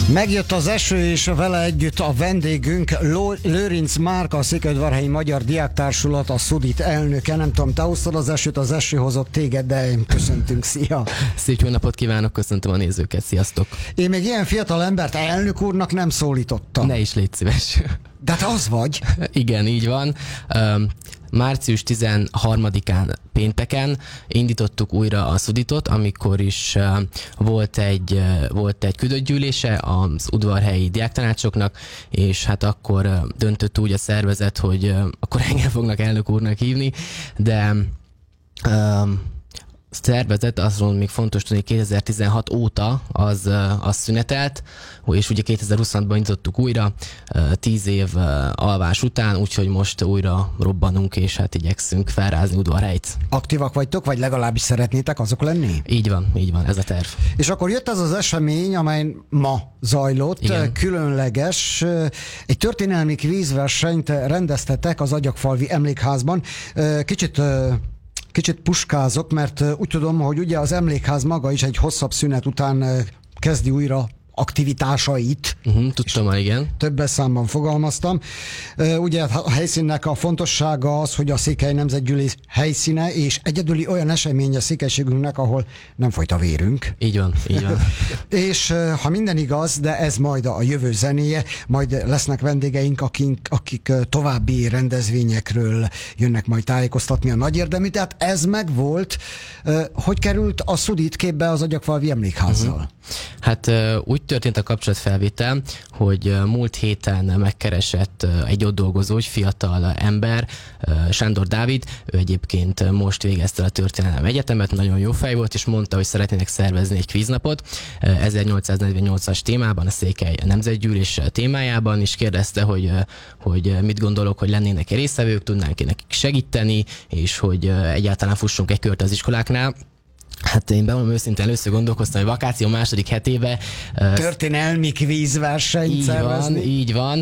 Megjött az eső, és vele együtt a vendégünk, Lőrinc Márka, a Székelyudvarhelyi Magyar Diáktársulat, a SZUDIT elnöke. Nem tudom, te hoztad az eső hozott téged, de köszöntünk, szia! Szép jó napot kívánok, köszöntöm a nézőket, sziasztok! Én még ilyen fiatal embert elnök úrnak nem szólítottam. Ne is légy szíves! De te az vagy? Igen, így van. Március 13-án pénteken indítottuk újra a SZUDITot, amikor is volt egy küldött gyűlése az udvarhelyi diáktanácsoknak, és hát akkor döntött úgy a szervezet, hogy akkor engem fognak elnök úrnak hívni, de szervezet, azról még fontos tudni, 2016 óta az szünetelt, és ugye 2020-ban nyitottuk újra, 10 év alvás után, úgyhogy most újra robbanunk, és hát igyekszünk felrázni Udvarhelyt. Aktívak vagytok, vagy legalábbis szeretnétek azok lenni? Így van, ez a terv. És akkor jött ez az esemény, amely ma zajlott, igen. Különleges. Egy történelmi kvízversenyt rendeztetek az Agyagfalvi Emlékházban. Kicsit puskázok, mert úgy tudom, hogy ugye az emlékház maga is egy hosszabb szünet után kezdi újra aktivitásait. Tudtam, igen. Többes számban fogalmaztam. Ugye a helyszínnek a fontossága az, hogy a Székely Nemzetgyűlés helyszíne, és egyedüli olyan esemény a székelységünknek, ahol nem folyt a vérünk. Így van. És ha minden igaz, de ez majd a jövő zenéje, majd lesznek vendégeink, akik további rendezvényekről jönnek majd tájékoztatni a nagy érdemű. Tehát ez megvolt. Hogy került a SZUDIT képbe az Agyagfalvi Emlékházzal? Hát úgy történt a kapcsolatfelvétel, hogy múlt héten megkeresett egy ott dolgozó, egy fiatal ember, Sándor Dávid, ő egyébként most végezte a Történelem Egyetemet, nagyon jó fej volt, és mondta, hogy szeretnének szervezni egy kvíznapot 1848-as témában, a Székely Nemzetgyűlés témájában, és kérdezte, hogy mit gondolok, hogy lennének résztvevők, tudnánk nekik segíteni, és hogy egyáltalán fussunk egy kört az iskoláknál. Hát én bevallom őszintén, először gondolkoztam, hogy vakáció második hetébe... Történelmi kvízversenyt szervezni. Így van,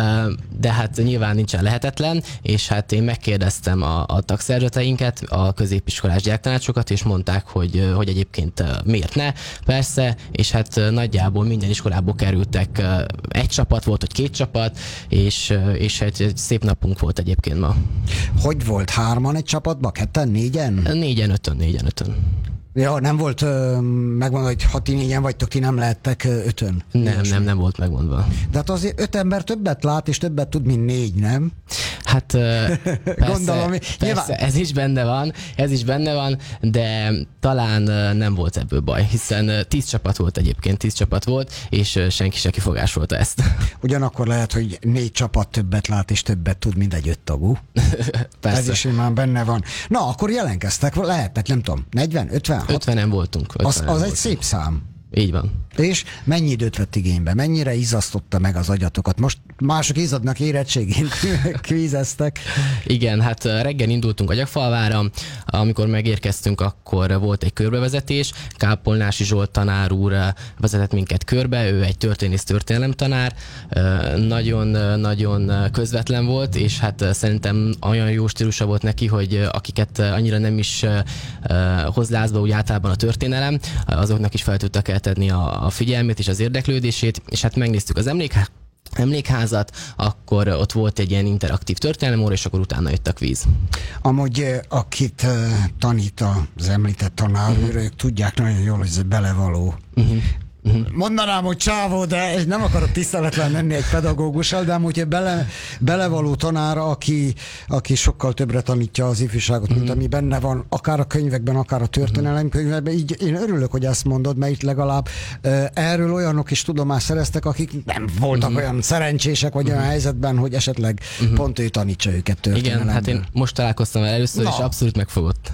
de hát nyilván nincsen lehetetlen, és hát én megkérdeztem a tagszervezeteinket, a középiskolás diáktanácsokat, és mondták, hogy egyébként miért ne, persze, és hát nagyjából minden iskolából kerültek, egy csapat volt, vagy 2 csapat, és egy szép napunk volt egyébként ma. Hogy volt, 3-an egy csapatban, 2-en, 4-en? 4-en, 5-ön. Ja, nem volt megmondva, hogy ha ti 4-en vagytok, ti nem lehettek 5-ön? Nem volt megmondva. De hát azért 5 ember többet lát, és többet tud, mint 4, nem? Hát gondolom, persze, ez is benne van, de talán nem volt ebből baj, hiszen 10 csapat volt, és senki se kifogásolta ezt. Ugyanakkor lehet, hogy 4 csapat többet lát, és többet tud, mint egy 5 tagú. Persze. Ez is már benne van. Na, akkor jelentkeztek, lehetnek, nem tudom, 40, 50? 50-en voltunk. Az egy szép szám. Így van. És mennyi időt vett igénybe? Mennyire izzasztotta meg az agyatokat? Most mások izzadnak érettségén, kvízeztek. Igen, hát reggel indultunk Agyagfalvára, amikor megérkeztünk, akkor volt egy körbevezetés, Kápolnási Zsolt tanár úr vezetett minket körbe, ő egy történelem tanár, nagyon közvetlen volt, és hát szerintem olyan jó stílusa volt neki, hogy akiket annyira nem is hoz lázba úgy általában a történelem, azoknak is fel tudta kelteni a figyelmét és az érdeklődését, és hát megnéztük az emlékházat, akkor ott volt egy ilyen interaktív történelemóra, és akkor utána jött a kvíz. Amúgy akit tanít az említett tanár, ők tudják nagyon jól, hogy ez belevaló. Mondanám, hogy csávó, de nem akarok tiszteletlen lenni egy pedagógussal, de amúgy belevaló tanára, aki sokkal többre tanítja az ifjúságot, mint ami benne van, akár a könyvekben, akár a történelemkönyvekben. Így én örülök, hogy ezt mondod, mert itt legalább erről olyanok is tudomást szereztek, akik nem voltak olyan szerencsések, vagy olyan helyzetben, hogy esetleg pont ő tanítsa őket történelemből. Igen, hát én most találkoztam vele először, és abszolút megfogott.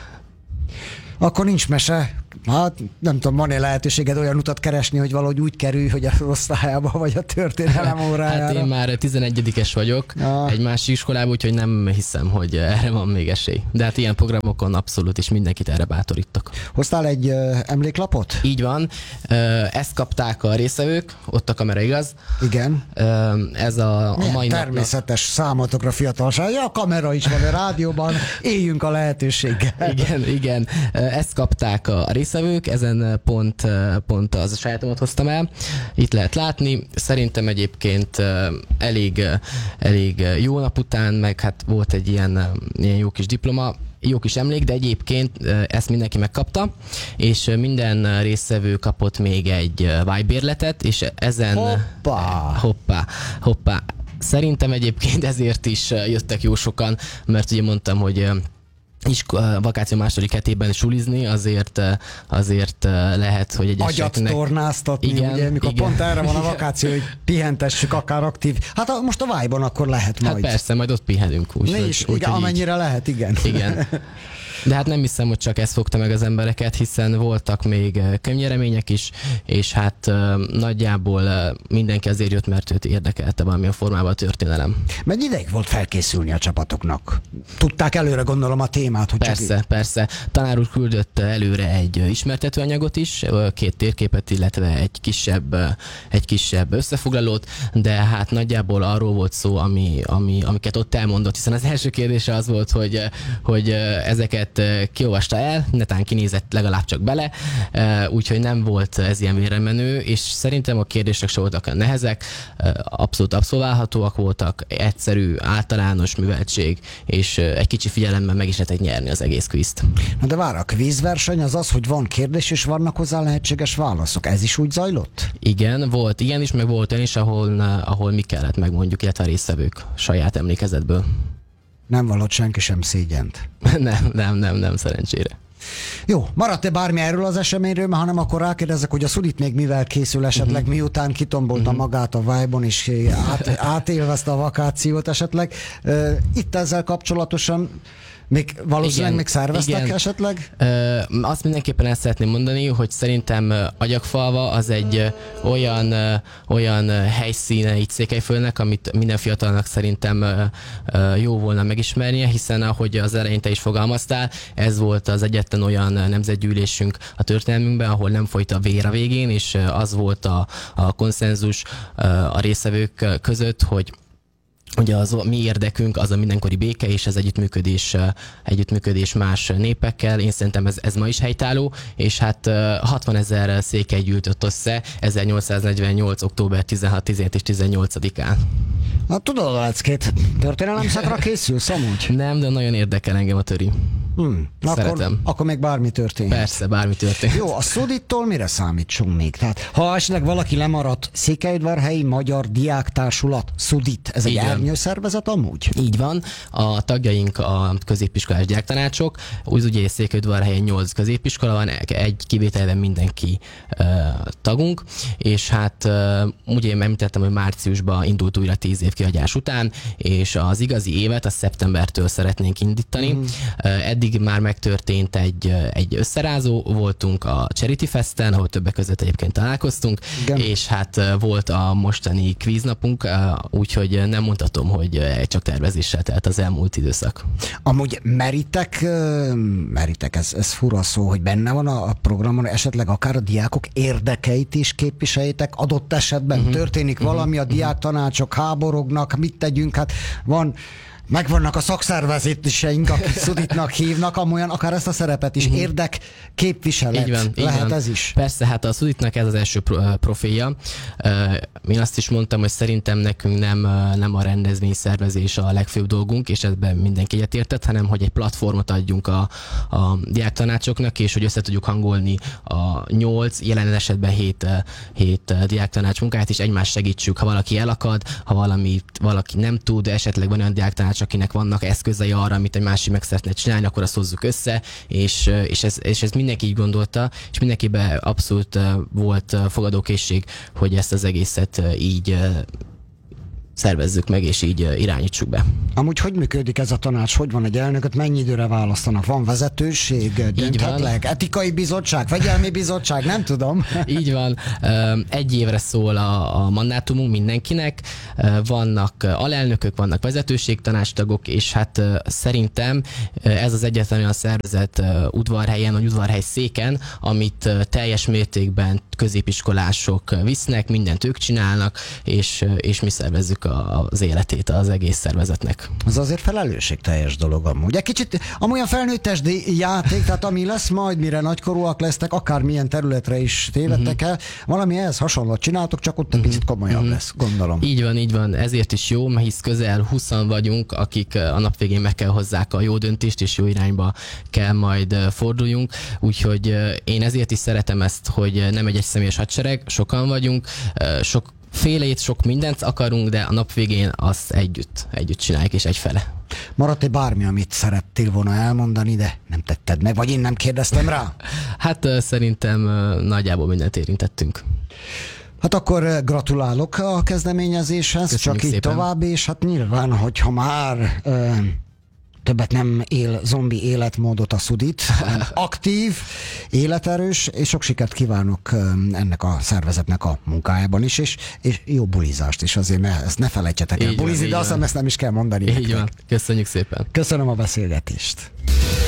Akkor nincs mese. Hát nem tudom, van-e lehetőséged olyan utat keresni, hogy valahogy úgy kerülj, hogy a osztályába vagy a történelem órájára? Hát én már 11-es vagyok egy másik iskolában, úgyhogy nem hiszem, hogy erre van még esély. De hát ilyen programokon abszolút, és mindenkit erre bátorítok. Hoztál egy emléklapot? Így van. Ezt kapták a résztvevők, ott a kamera, igaz? Igen. Ez a mai természetes számotokra fiatalság. Ja, a kamera is van a rádióban, éljünk a lehetőséggel. Igen. Ezt kapták a résztvevők, részevők, ezen pont az a sajátomat hoztam el. Itt lehet látni, szerintem egyébként elég jó nap után, meg hát volt egy ilyen jó kis diploma, jó kis emlék, de egyébként ezt mindenki megkapta, és minden résztvevő kapott még egy vájbérletet, és ezen... Hoppá. Szerintem egyébként ezért is jöttek jó sokan, mert ugye mondtam, hogy vakáció második hetében sulizni, azért lehet, hogy egyeseknek... Agyat tornáztatni, igen, ugye, mikor igen. pont erre van a vakáció, hogy pihentessük akár aktív. Hát most a Vibe-on akkor lehet majd. Hát persze, majd ott pihenünk. Igen, amennyire lehet, igen. Igen. De hát nem hiszem, hogy csak ez fogta meg az embereket, hiszen voltak még könyvnyeremények is, és hát nagyjából mindenki azért jött, mert őt érdekelte valamilyen formában a történelem. Mennyi ideig volt felkészülni a csapatoknak? Tudták előre, gondolom, a témát? Hogy Persze. Tanár úr küldött előre egy ismertetőanyagot is, 2 térképet, illetve egy kisebb összefoglalót, de hát nagyjából arról volt szó, amiket ott elmondott, hiszen az első kérdése az volt, hogy ezeket kiolvasta el, netán kinézett legalább csak bele, úgyhogy nem volt ez ilyen méremenő, és szerintem a kérdések se voltak olyan nehezek, abszolút abszolválhatóak voltak, egyszerű, általános műveltség, és egy kicsi figyelemmel meg is lehetett nyerni az egész kvízt. Na de várj, a kvízverseny az, hogy van kérdés, és vannak hozzá lehetséges válaszok. Ez is úgy zajlott? Igen, volt ilyen is, meg volt olyan is, ahol mi kellett megmondjuk, illetve a résztvevők saját emlékezetből. Nem vallott senki sem szégyent. Nem, szerencsére. Jó, maradt-e bármi erről az eseményről, hanem akkor rákérdezek, hogy a Szudit még mivel készül esetleg, miután kitombolta magát a Vibe-on, és átélvezte a vakációt esetleg. Itt ezzel kapcsolatosan még valószínűleg még szerveztek esetleg? Azt mindenképpen el szeretném mondani, hogy szerintem Agyagfalva az egy olyan helyszíne itt Székelyföldnek, amit minden fiatalnak szerintem jó volna megismernie, hiszen ahogy az elején te is fogalmaztál, ez volt az egyetlen olyan nemzetgyűlésünk a történelmünkben, ahol nem folyt a vér a végén, és az volt a konszenzus a résztvevők között, hogy ugye az mi érdekünk az a mindenkori béke és az együttműködés más népekkel. Én szerintem ez ma is helytálló, és hát 60 000 székely gyűjtött össze 1848. október 16, 17 és 18-án. Na tudod, Leckét, történelem szakra készülsz amúgy? Nem, de nagyon érdekel engem a töri. Szeretem. Akkor még bármi történik. Persze, bármi történik. Jó, a Szudittól mire számítsunk még? Tehát, ha esetleg valaki lemaradt, Székelyudvarhelyi Magyar Diáktársulat, Szudit, ez egy ernyőszervezet amúgy? Így van. A tagjaink a középiskolás diáktanácsok, ugye Székelyudvarhelyen 8 középiskola van, egy kivételben mindenki tagunk, és hát ugye én említettem, hogy márciusban indult újra 10 év kihagyás után, és az igazi évet a szeptembertől szeretnénk indítani. Eddig már megtörtént egy összerázó, voltunk a Charity Festen, ahol többek között egyébként találkoztunk, igen. És hát volt a mostani kvíznapunk, úgyhogy nem mondhatom, hogy csak tervezéssel telt az elmúlt időszak. Amúgy meritek, ez fura szó, hogy benne van a programon, esetleg akár a diákok érdekeit is képviseljétek, adott esetben történik valami, a diáktanácsok háborognak, mit tegyünk, hát megvannak a szakszervezetéseink, akik Szuditnak hívnak, amolyan akár ezt a szerepet is, érdek képviselet. Így van. Ez is. Persze, hát a Szuditnak ez az első profilja. Én azt is mondtam, hogy szerintem nekünk nem a rendezvényszervezés a legfőbb dolgunk, és ebben mindenki egyetértett, hanem hogy egy platformot adjunk a diáktanácsoknak, és hogy össze tudjuk hangolni a 8, jelen esetben 7 diáktanács munkáját, és egymást segítsük, ha valaki elakad, ha valaki nem tud, esetleg van olyan diáktanács, akinek vannak eszközei arra, amit egy másik meg szeretne csinálni, akkor azt hozzuk össze, és ez mindenki így gondolta, és mindenkiben abszolút volt fogadókészség, hogy ezt az egészet így szervezzük meg, és így irányítsuk be. Amúgy hogy működik ez a tanács? Hogy van egy elnököt? Mennyi időre választanak? Van vezetőség? Dönthetleg? Etikai bizottság? Fegyelmi bizottság? Nem tudom. Így van. 1 évre szól a mandátumunk mindenkinek. Vannak alelnökök, vannak vezetőségtanácstagok, és hát szerintem ez az egyetlen olyan szervezet Udvarhelyen, vagy Udvarhely széken, amit teljes mértékben középiskolások visznek, mindent ők csinálnak, és mi szervezzük megmentsék az életét az egész szervezetnek. Az azért felelősségteljes dolog amúgy. Egy kicsit amolyan felnőttesdi játék, tehát ami lesz majd, mire nagykorúak lesztek, akármilyen területre is tévedtek el, valami ehhez hasonlót csináltok, csak ott egy picit komolyabb lesz, gondolom. Így van, ezért is jó, mert hisz közel 20-an vagyunk, akik a nap végén meg kell hozzák a jó döntést, és jó irányba kell majd forduljunk, úgyhogy én ezért is szeretem ezt, hogy nem egy egyszemélyes hadsereg, sokan vagyunk, sok félét, sok mindent akarunk, de a nap végén azt együtt csináljuk, és egyfele. Maradt-e bármi, amit szerettél volna elmondani, de nem tetted meg, vagy én nem kérdeztem rá? Hát szerintem nagyjából mindent érintettünk. Hát akkor gratulálok a kezdeményezéshez, Köszönjük csak így szépen. tovább, és hát nyilván, hogyha már többet nem él zombi életmódot a Szudit, hanem aktív, életerős, és sok sikert kívánok ennek a szervezetnek a munkájában is, és jó bulizást is, azért ezt ne felejtsetek el bulizni, de azt hiszem, ezt nem is kell mondani. Így van, köszönjük szépen. Köszönöm a beszélgetést.